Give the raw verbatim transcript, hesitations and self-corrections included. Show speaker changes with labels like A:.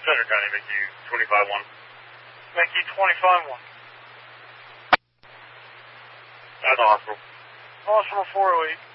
A: Center County, M Q twenty-five one.
B: M Q twenty-five one.
A: At the hospital.
B: Hospital four oh eight.